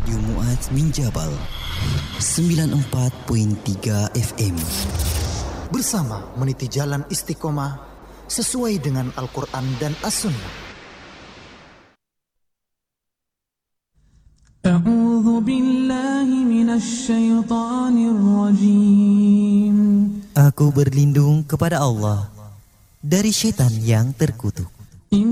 Radio Mu'adz min Jabal 94.3 FM. Bersama meniti jalan istiqomah sesuai dengan Al-Quran dan As-Sunnah. A'udzu billahi minasy syaithanir rajim. Aku berlindung kepada Allah dari syaitan yang terkutuk.